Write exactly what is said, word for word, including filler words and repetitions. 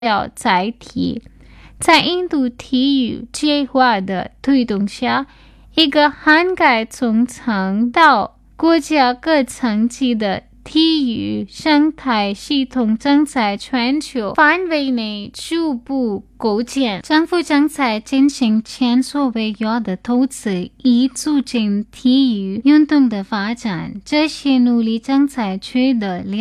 要载体。在印度体育计划的推动下，一个涵盖从层到国家各层级的体育生态系统正在全球范围内逐步构建。政府正在进行前所未有的投资，以促进体育运动的发展。这些努力正在取得良